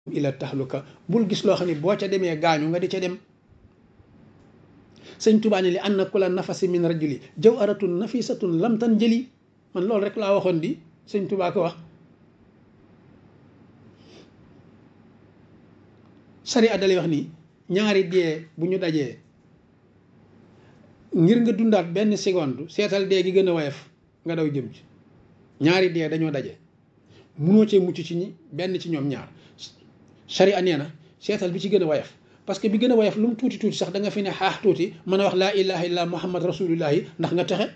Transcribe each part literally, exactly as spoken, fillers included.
ila taxluka bul gis loo xam ne boo ca demee gaañu nga di ca dem. sëñ Tuubaa ne li anna kula nafasi min rajuli jawharatun nafisatun lam tan jëli man loolu rek laa waxoon di sëñ Tuubaa ko wax. sari addalay wax ni ñaari dee bu ñu dajee ngir nga dundaat benn seconde seetal dee gi gën a woyof nga daw jëm ci. ñaari dee dañoo daje munoo cee mucc ci ñi benn ci ñoom ñaar sari a nee na seetal bi ci gën a woyof parce que bi gën a woyof lu mu tuuti tuuti sax da nga fi ne xaax tuuti mën a wax laa ilaha illa muhammad rasulullahi ndax nga texe.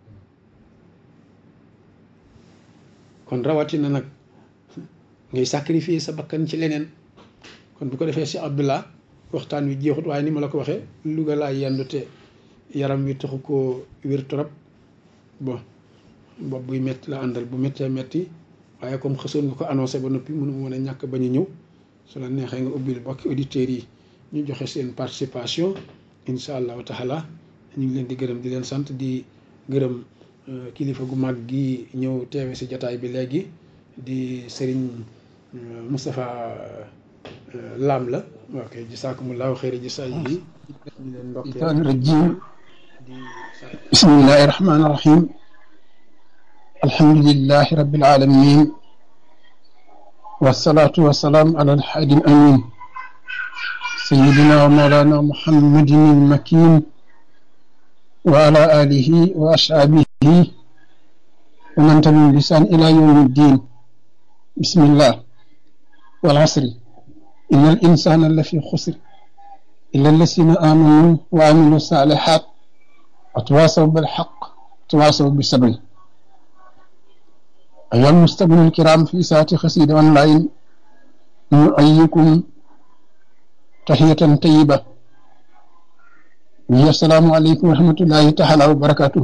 kon rawatina nag ngay sacrifier sa bakkan ci leneen. kon bu ko defee si Abdullah waxtaan wi jeexut waaye ni ma la ko waxee Louga laa yendu te yaram wi taxu koo wér trop bon bopp buy métti la àndal bu méttee métti waaye comme xësoon nga ko annoncé ba noppi mënu ma mën a ñàkk bañ a ñëw su la neexee nga ubbil bokki auditeurs yi ñu joxe seen participation incha allahu taala ñu ngi leen di gërëm di leen sant di gërëm kilifa gu mag gi ñëw teewe si jataay bi léegi di Serigne Moustapha Lam la ok jisaakumullahu xayri jisaay bi ñu leen ndokkee rajim bismillahi rahmani rahim alhamdulillahi rabbil alamin wassalatu wassalaam ala alhaadi amin sayyidina wa mawlana muhammadin almakin wa ala alihi wa ashaabihi wa man tabi'ahum bi ihsaan ila yawmi ddin bismillah wal asri inna al insana la fi xusr illa allasina amanu wa amilu salihat wa tawasaw bil haqq tawasaw bis sabr أيها المستمعون الكرام في ساعة قصيدة أونلاين نؤيكم تحية طيبة السلام عليكم ورحمة الله تعالى وبركاته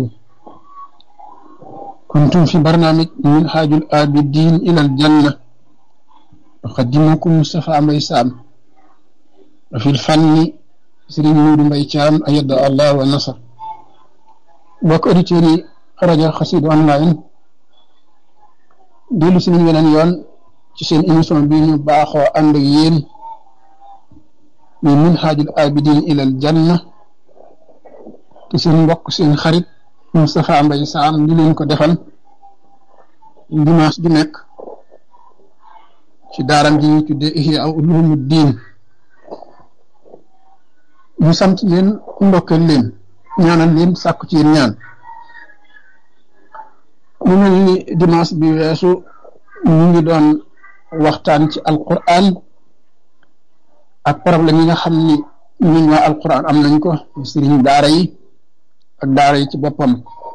كنتم في برنامج منهاج العابدين إلى الجنة أقدمكم مصطفى مباي سام وفي الفن سيرين نور مباي thiam أيد الله والنصر bokk auditeurs yi rajo Xassida Online dellu si nañu weneen yoon ci seen émission bi ñu baaxoo ànd ak yéen muy minhajul abidin ilal janna te seen mbokk seen xarit Moustapha Mbaye Sam di leen ko defal dimanche bi nekk ci daaram ji ñu tuddee Ihya Ulumuddin ñu sant leen ndokkeel leen ñaanal leen sàkku ci yéen ñaan mu mel ni dimanche bi weesu ñu ngi doon waxtaan ci alquran ak problème yi nga xam ni ñun waa alquran am nañ ko sëriñ daara yi ak daara yi ci boppam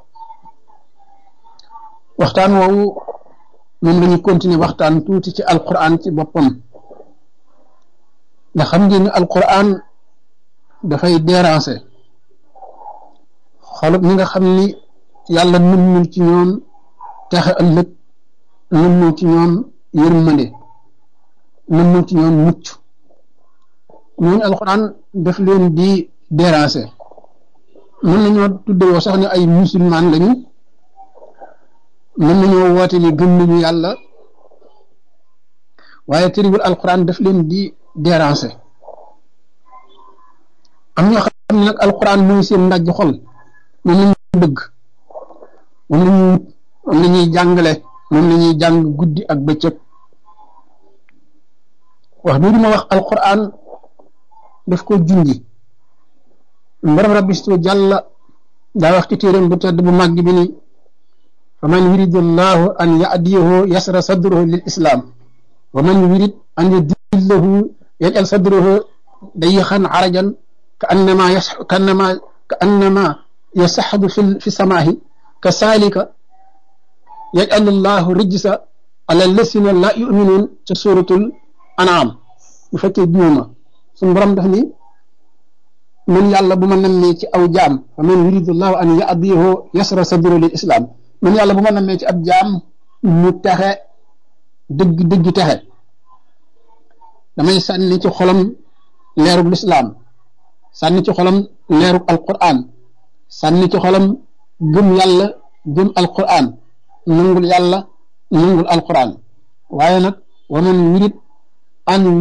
waxtaan woowu moom lañu continuer waxtaan tuuti ci alquran ci boppam nga xam ngeen ni alquran dafay déranger xolub ñi nga xam ni yàlla nëmmul ci ñoom texe ëllëg nëmmul ci ñoom yërmande nëmmul ci ñoom mucc ñooñu alxuraan daf leen di déranger mën nañoo tuddewoo sax ne ay musulman lañu mën nañoo woote ni gëm nañu yàlla waaye tëriwul alxuraan daf leen di déranger am ñoo xam ne nag alxuraan mooy seen ndajj xol moom lañu bëgg moom lañu wut moom la ñuy jàngale moom la ñuy jàng guddi ak bëccëg wax dëgg ma wax alquran daf ko junji mbaram rabbi stu jàlla daa wax ci téeram bu tedd bu màgg bi ni fa man yuridullahu an yahdiyahu yasra sadruhu lil islam wa man yurid an yudillahu yaj'al sadruhu dayixan arajan ka annama yas ka annama ka annama yasaxadu fi fi samaahi ka saalika yaj'al allahu rijsa ala lasina la yu'minun ca suratul an'am bu fekkee juuma suñu borom daf ni man yàlla bu ma nammee ci aw jaam fa man yuridullahu an yahdiyahu yasra sadru lil islam man yàlla bu ma nammee ci ab jaam mu texe dëgg dëgg texe damay sànni ci xolam leerug lislaam sànni ci xolam leerug alquran sànni ci xolam gëm yàlla gëm alquran nangul yàlla nangul alquran waaye nag wa man yurid an